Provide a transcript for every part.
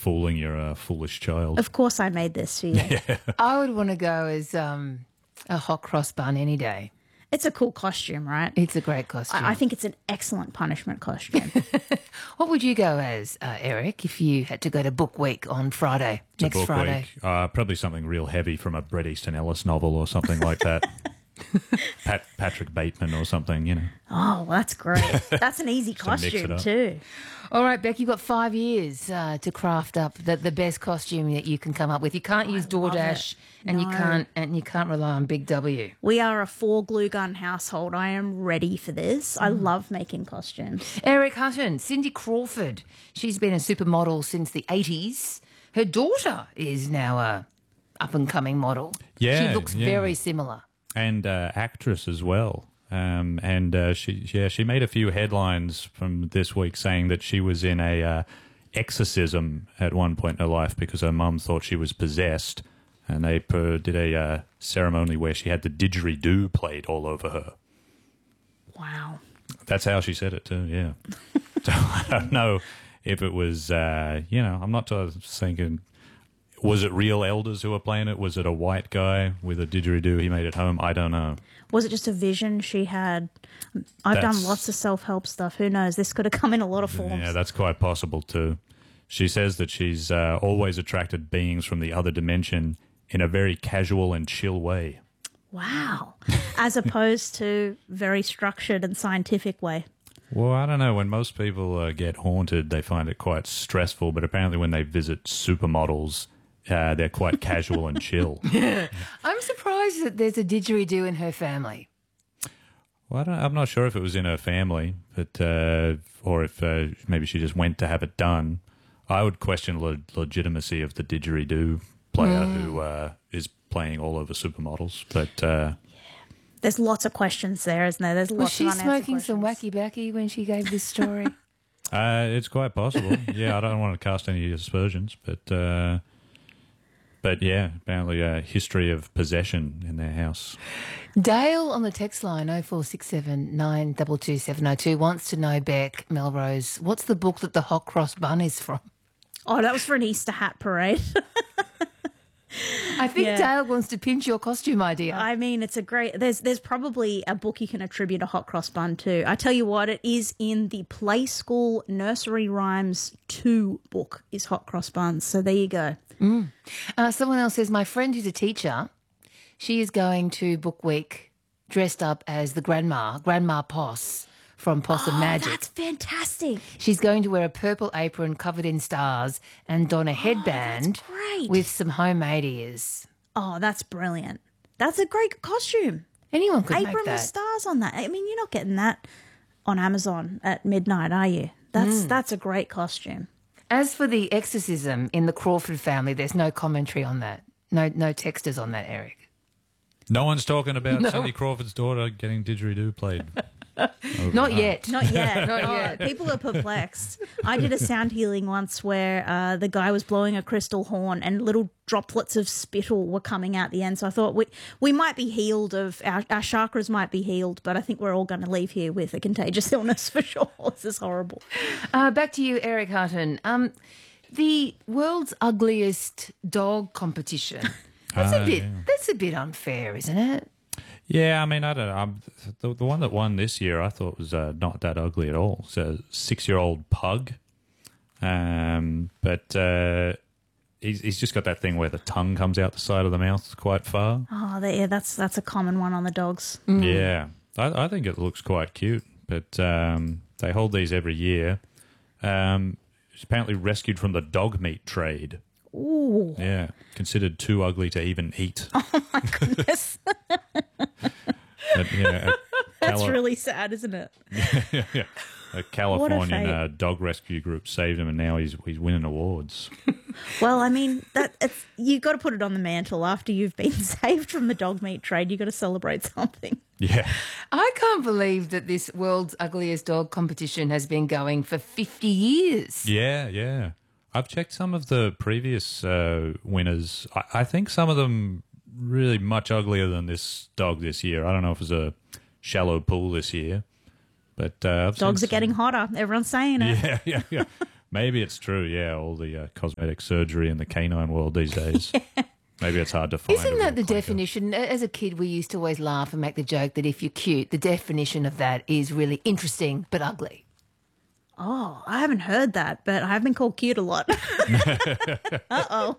fooling your foolish child. Of course I made this for you. I would want to go as a hot cross bun any day. It's a cool costume, right? It's a great costume. I think it's an excellent punishment costume. What would you go as, Eric, if you had to go to Book Week on Friday, To next book Friday? week. Probably something real heavy from a Bret Easton Ellis novel or something like that. Patrick Bateman or something, you know. Oh, well, that's great. That's an easy to mix it costume up. too. All right, Beck, you've got 5 years to craft up the best costume that you can come up with. You can't use DoorDash, and you can't rely on Big W. We are a 4 glue gun household. I am ready for this. I love making costumes. Eric Hutton, Cindy Crawford. She's been a supermodel since the 80s. Her daughter is now a up-and-coming model. Yeah, She looks yeah. very similar. And actress as well. She made a few headlines from this week saying that she was in a exorcism at one point in her life because her mum thought she was possessed, and they did a ceremony where she had the didgeridoo played all over her. Wow. That's how she said it too, yeah. So I don't know if it was, I'm not thinking, was it real elders who were playing it? Was it a white guy with a didgeridoo he made at home? I don't know. Was it just a vision she had? I've done lots of self-help stuff. Who knows? This could have come in a lot of forms. Yeah, that's quite possible too. She says that she's always attracted beings from the other dimension in a very casual and chill way. Wow. As opposed to very structured and scientific way. Well, I don't know. When most people get haunted, they find it quite stressful, but apparently when they visit supermodels, they're quite casual and chill. I'm surprised that there's a didgeridoo in her family. Well, I'm not sure if it was in her family, but or if maybe she just went to have it done. I would question the legitimacy of the didgeridoo player who is playing all over supermodels. But There's lots of questions there, isn't there? There's Was lots she of unanswered smoking some questions. wacky backy when she gave this story? it's quite possible. Yeah, I don't want to cast any aspersions, but yeah, apparently a history of possession in their house. Dale on the text line 0467 922 702 wants to know, Beck, Melrose, what's the book that the hot cross bun is from? Oh, that was for an Easter hat parade. I think Yeah. Dale wants to pinch your costume idea. I mean, it's a great... There's probably a book you can attribute a hot cross bun to. I tell you what, it is in the Play School Nursery Rhymes 2 book is hot cross buns. So there you go. Someone else says, my friend who's a teacher, she is going to Book Week dressed up as the Grandma Poss from Possum Magic. That's fantastic. She's going to wear a purple apron covered in stars and don a headband great. with some homemade ears. Oh, that's brilliant. That's a great costume. Anyone could Apron make that. with stars on that. I mean, you're not getting that on Amazon at midnight, are you? That's a great costume. As for the exorcism in the Crawford family, there's no commentary on that. No texters on that, Eric. No one's talking about Cindy Crawford's daughter getting didgeridoo played. Not yet. Not yet. Not Oh, yet. People are perplexed. I did a sound healing once where the guy was blowing a crystal horn and little droplets of spittle were coming out the end. So I thought we might be healed of our chakras might be healed, but I think we're all going to leave here with a contagious illness for sure. This is horrible. Back to you, Eric Hutton. The world's ugliest dog competition. That's a bit unfair, isn't it? Yeah, I mean, I don't know. The one that won this year I thought was not that ugly at all. It's a 6-year-old pug. But he's just got that thing where the tongue comes out the side of the mouth quite far. Oh, yeah, that's a common one on the dogs. Yeah, I think it looks quite cute. But they hold these every year. It's apparently rescued from the dog meat trade. Ooh. Yeah, considered too ugly to even eat. Oh, my goodness. But, yeah, That's really sad, isn't it? yeah. A Californian fate. dog rescue group saved him, and now he's winning awards. Well, I mean, you've got to put it on the mantle. After you've been saved from the dog meat trade, you've got to celebrate something. Yeah. I can't believe that this world's ugliest dog competition has been going for 50 years. Yeah. I've checked some of the previous winners. I think some of them really much uglier than this dog this year. I don't know if it was a shallow pool this year, but I've Dogs seen are getting hotter. Everyone's saying it. Yeah. Maybe it's true, yeah, all the cosmetic surgery in the canine world these days. Maybe it's hard to find. Isn't a that the real quaker. definition? As a kid, we used to always laugh and make the joke that if you're cute, the definition of that is really interesting but ugly. Oh, I haven't heard that, but I have been called cute a lot. Uh-oh.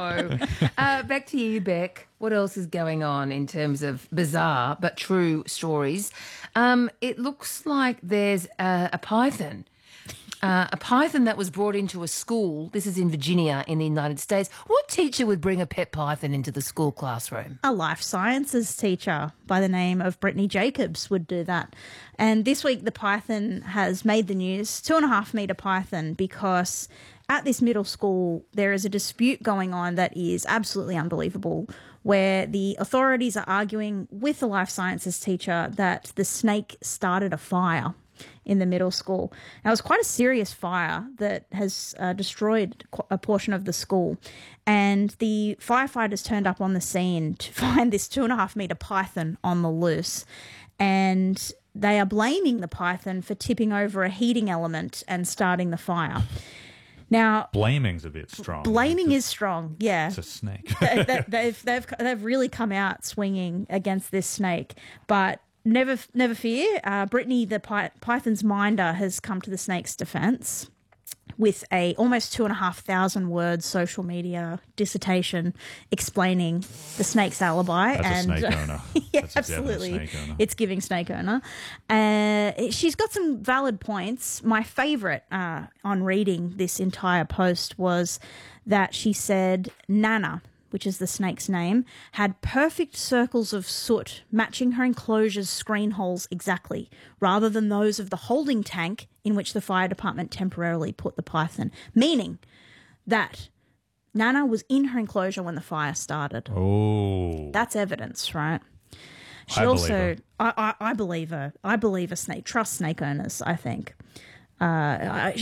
Back to you, Beck. What else is going on in terms of bizarre but true stories? It looks like there's a python. A python that was brought into a school. This is in Virginia in the United States. What teacher would bring a pet python into the school classroom? A life sciences teacher by the name of Brittany Jacobs would do that. And this week the python has made the news, 2.5 metre python, because at this middle school there is a dispute going on that is absolutely unbelievable, where the authorities are arguing with the life sciences teacher that the snake started a fire in the middle school. Now, it was quite a serious fire that has destroyed a portion of the school, and the firefighters turned up on the scene to find this 2.5 metre python on the loose, and they are blaming the python for tipping over a heating element and starting the fire. Now, Blaming's a bit strong. blaming is strong, yeah. It's a snake. They've really come out swinging against this snake, but never fear. Brittany, the python's minder, has come to the snake's defence with a almost 2,500 word social media dissertation explaining the snake's alibi. That's a snake owner. Yeah, That's exactly a absolutely. snake owner. It's giving snake owner. She's got some valid points. My favourite on reading this entire post was that she said Nana, which is the snake's name, had perfect circles of soot matching her enclosure's screen holes exactly, rather than those of the holding tank in which the fire department temporarily put the python, meaning that Nana was in her enclosure when the fire started. Oh. That's evidence, right? She I believe also, her. I believe her. I believe a snake. Trust snake owners, I think. How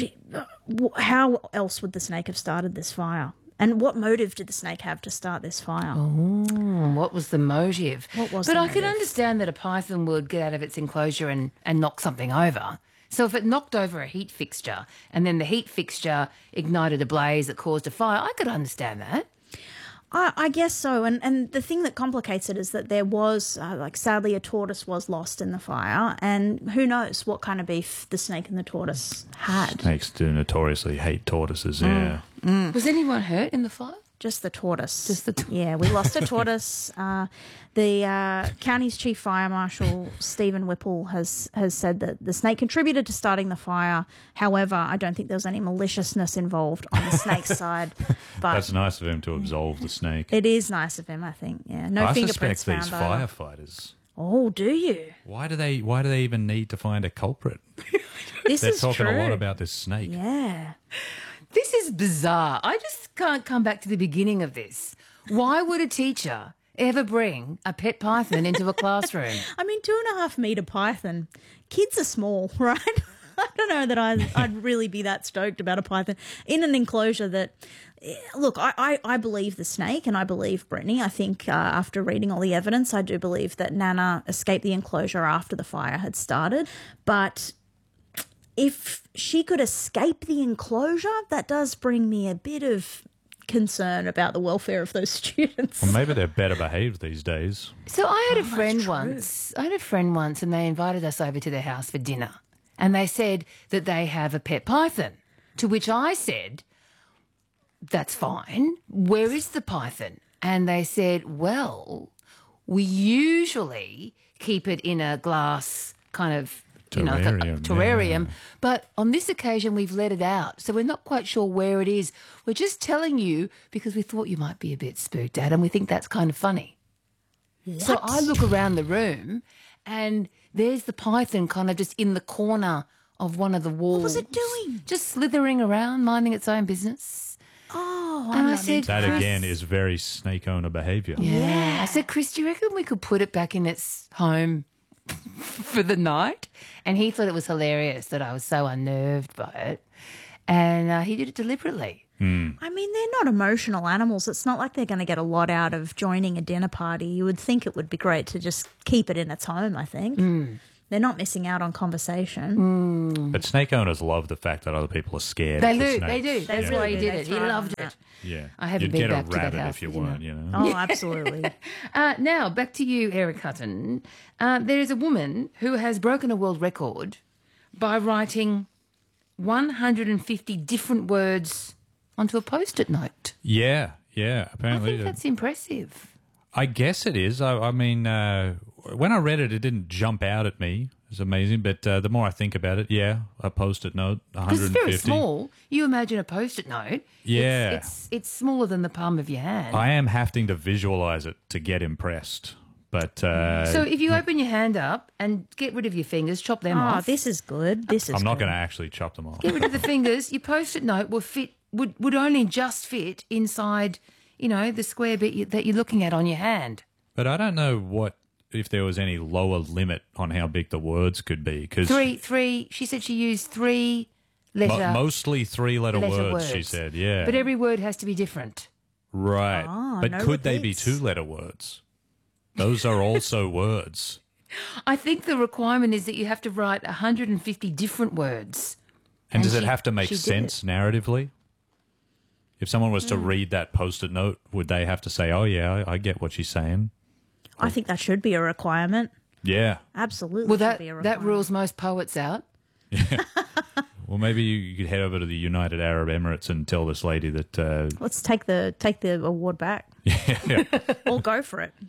else would the snake have started this fire? And what motive did the snake have to start this fire? What was the motive? What was but the I can motive? understand that a python would get out of its enclosure and knock something over. So if it knocked over a heat fixture and then the heat fixture ignited a blaze that caused a fire, I could understand that. I guess so. And the thing that complicates it is that there was, sadly, a tortoise was lost in the fire. And who knows what kind of beef the snake and the tortoise had. Snakes do notoriously hate tortoises, yeah. Was anyone hurt in the fire? Just the tortoise. Just the Yeah, we lost a tortoise. The county's chief fire marshal, Stephen Whipple, has said that the snake contributed to starting the fire. However, I don't think there was any maliciousness involved on the snake's side. But That's nice of him to absolve the snake. it is nice of him, I think. Yeah, no I fingerprints suspect these found either. firefighters. Oh, do you? Why do they even need to find a culprit? This They're is talking true. a lot about this snake. Yeah. This is bizarre. I just can't come back to the beginning of this. Why would a teacher ever bring a pet python into a classroom? I mean, 2.5 metre python. Kids are small, right? I don't know that I'd really be that stoked about a python in an enclosure that... Look, I believe the snake and I believe Brittany. I think after reading all the evidence, I do believe that Nana escaped the enclosure after the fire had started. But if she could escape the enclosure, that does bring me a bit of concern about the welfare of those students. Well, maybe they're better behaved these days. So I had a friend true. once. I had a friend once, and they invited us over to their house for dinner. And they said that they have a pet python. To which I said, "That's fine. Where is the python?" And they said, "Well, we usually keep it in a glass kind of." Terrarium. Yeah. But on this occasion, we've let it out. So we're not quite sure where it is. We're just telling you because we thought you might be a bit spooked out and we think that's kind of funny. So I look around the room and there's the python kind of just in the corner of one of the walls. What was it doing? Just slithering around, minding its own business. Oh, And I'm I not said, That Chris- again is very snake owner behaviour. Yeah. I said, "Chris, do you reckon we could put it back in its home for the night?" And he thought it was hilarious that I was so unnerved by it. And he did it deliberately. I mean, they're not emotional animals. It's not like they're going to get a lot out of joining a dinner party. You would think it would be great to just keep it in its home, I think. They're not missing out on conversation. But snake owners love the fact that other people are scared. They of the do. snakes. They do. That's really why he do. did They it. He thrive on loved that. it. Yeah. I haven't You'd been get back a to that rabbit house, if you you know. weren't, you know. Oh, absolutely. Now, back to you, Eric Hutton. There is a woman who has broken a world record by writing 150 different words onto a Post-it note. Yeah. I Apparently, think that's impressive. I guess it is. I mean, when I read it, it didn't jump out at me. It's amazing, but the more I think about it, a Post-it note, 150. Because it's very small. You imagine a Post-it note. Yeah. It's smaller than the palm of your hand. I am having to visualize it to get impressed. But So if you open your hand up and get rid of your fingers, chop them Oh, off. this is good. This is I'm not good. going to actually chop them off. Get rid of the fingers. Your Post-it note would only just fit inside, the square bit that you're looking at on your hand. But I don't know if there was any lower limit on how big the words could be. Cause Three. She said she used three letter. mostly three-letter letter words, she words. said, yeah. But every word has to be different. Right. Ah, but no could they be repeats. two-letter words? Those are also words. I think the requirement is that you have to write 150 different words. And does And it have to make she did sense narratively? If someone was to read that Post-it note, would they have to say, oh, yeah, I get what she's saying? I think that should be a requirement. Yeah. Absolutely. Well, should be a that requirement. rules most poets out. Well, maybe you could head over to the United Arab Emirates and tell this lady that, Let's take the award back. yeah, Or go for it,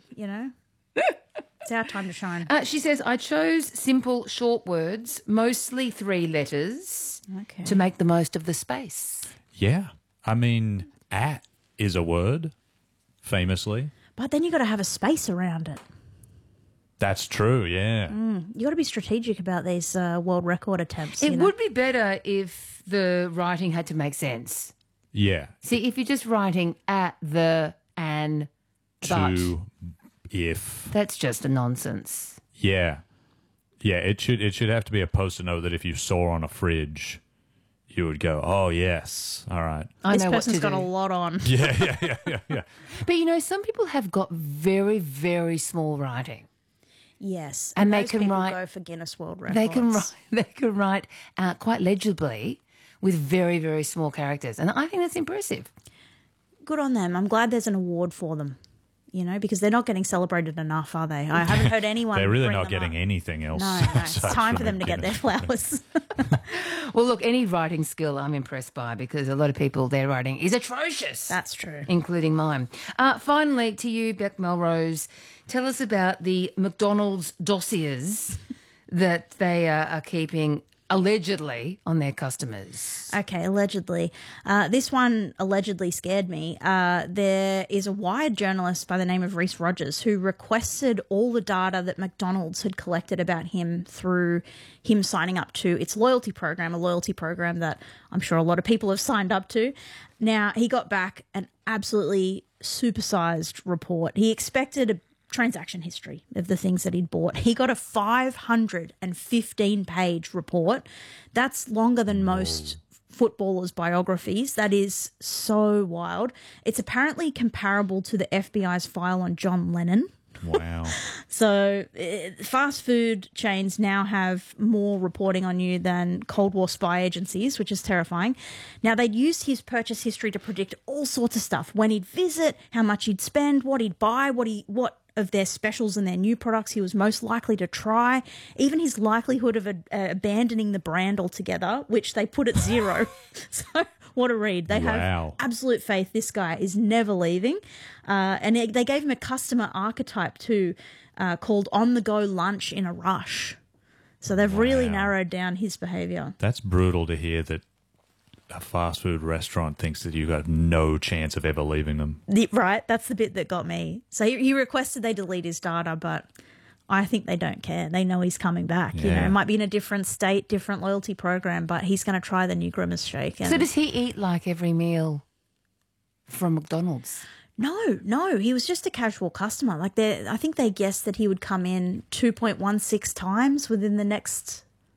It's our time to shine. She says, I chose simple, short words, mostly 3 letters, Okay. to make the most of the space. yeah. I mean, at is a word, famously. But then you got to have a space around it. That's true, yeah. You got to be strategic about these world record attempts. It would be better if the writing had to make sense. Yeah. See, if you're just writing at the, and, but, To, if. that's just a nonsense. Yeah. Yeah, it should have to be a Post-it note that if you saw on a fridge, you would go, oh, yes. All right. I This know what person's to got do. a lot on. Yeah. But some people have got very, very small writing. Yes. And they those can people write- go for Guinness World Records. They can write quite legibly with very, very small characters. And I think that's impressive. Good on them. I'm glad there's an award for them. Because they're not getting celebrated enough, are they? I haven't heard anyone. They're really bring not them getting up. anything else. No, it's aside time for from them to a get their Guinness. flowers. Well, look, any writing skill I'm impressed by because a lot of people, their writing is atrocious. That's true. Including mine. Finally, to you, Beck Melrose, tell us about the McDonald's dossiers that they are keeping allegedly on their customers. Okay, allegedly. This one allegedly scared me. There is a Wired journalist by the name of Reese Rogers who requested all the data that McDonald's had collected about him through him signing up to its loyalty program, a loyalty program that I'm sure a lot of people have signed up to. Now, he got back an absolutely supersized report. He expected a transaction history of the things that he'd bought. He got a 515-page report. That's longer than most footballers' biographies. That is so wild. It's apparently comparable to the FBI's file on John Lennon. Wow. So fast food chains now have more reporting on you than Cold War spy agencies, which is terrifying. Now, they'd used his purchase history to predict all sorts of stuff. When he'd visit, how much he'd spend, what he'd buy, what of their specials and their new products he was most likely to try, even his likelihood of abandoning the brand altogether, which they put at 0. So what a read. They Wow. have absolute faith this guy is never leaving. And they gave him a customer archetype too, called on the go lunch in a rush. So they've really Wow. narrowed down his behavior. That's brutal to hear that a fast food restaurant thinks that you've got no chance of ever leaving them. Right? That's the bit that got me. So he requested they delete his data, but I think they don't care. They know he's coming back. Yeah. It might be in a different state, different loyalty program, but he's going to try the new Grimace Shake. And So does he eat like every meal from McDonald's? No, he was just a casual customer. Like I think they guessed that he would come in 2.16 times within the next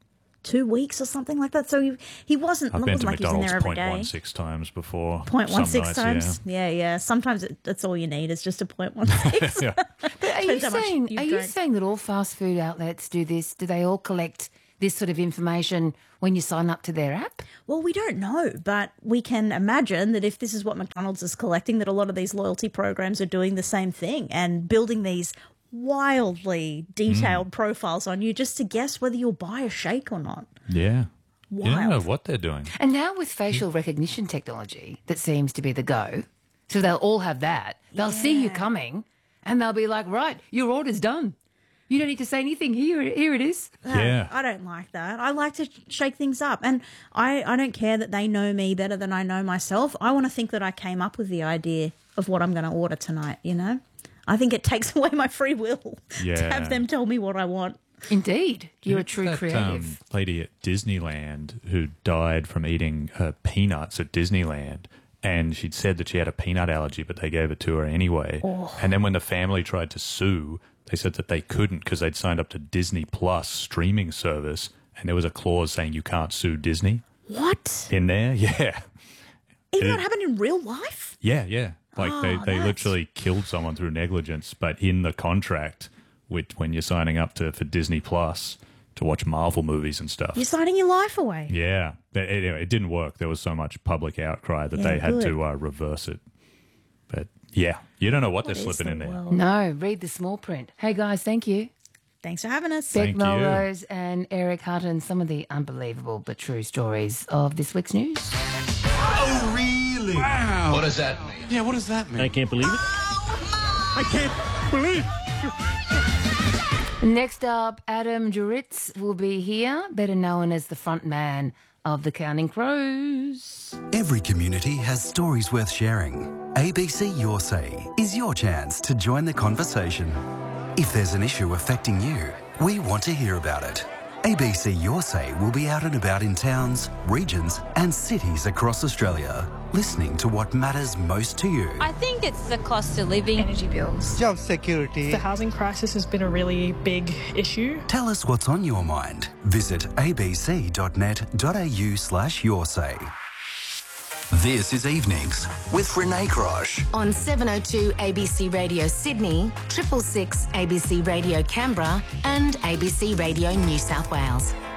2 weeks or something like that. So he wasn't. I've it been wasn't to like he was in McDonald's there every day. 0.16 times before. 0.16 Some nights, times. Yeah. Sometimes that's all you need is just a 0.16. Yeah. But are you Depends how much saying you've are you drank. saying that all fast food outlets do this? Do they all collect this sort of information when you sign up to their app? Well, we don't know, but we can imagine that if this is what McDonald's is collecting, that a lot of these loyalty programs are doing the same thing and building these wildly detailed profiles on you just to guess whether you'll buy a shake or not. Yeah. You don't know Wild. what they're doing. And now with facial recognition technology, that seems to be the go. So they'll all have that. They'll see you coming and they'll be like, right, your order's done. You don't need to say anything. Here it is. Yeah. I don't like that. I like to shake things up. And I don't care that they know me better than I know myself. I want to think that I came up with the idea of what I'm going to order tonight, you know? I think it takes away my free will to Yeah. have them tell me what I want. Indeed. You're a true That creative. lady at Disneyland who died from eating her peanuts at Disneyland. And she'd said that she had a peanut allergy, but they gave it to her anyway. And then when the family tried to sue, they said that they couldn't because they'd signed up to Disney Plus streaming service, and there was a clause saying you can't sue Disney What? in there. Yeah, Even that happened in real life? yeah. Like they that's- literally killed someone through negligence, but in the contract, when you're signing up for Disney Plus to watch Marvel movies and stuff. You're signing your life away. Yeah. Anyway, it didn't work. There was so much public outcry that Yeah, they had good. to reverse it. But yeah, you don't know what they're What is slipping the in there. world? No, read the small print. Hey, guys, thank you. Thanks for having us. Thank Beck you. Melrose and Eric Hutton, some of the unbelievable but true stories of this week's news. Oh, really? Wow. What does that mean? Yeah, what does that mean? I can't believe it. I can't believe Next up, Adam Duritz will be here, better known as the front man of the Counting Crows. Every community has stories worth sharing. ABC Your Say is your chance to join the conversation. If there's an issue affecting you, we want to hear about it. ABC Your Say will be out and about in towns, regions and cities across Australia, listening to what matters most to you. I think it's the cost of living. Energy bills. Job security. The housing crisis has been a really big issue. Tell us what's on your mind. Visit abc.net.au/yoursay. This is Evenings with Renee Grosh. On 702 ABC Radio Sydney, 666 ABC Radio Canberra and ABC Radio New South Wales.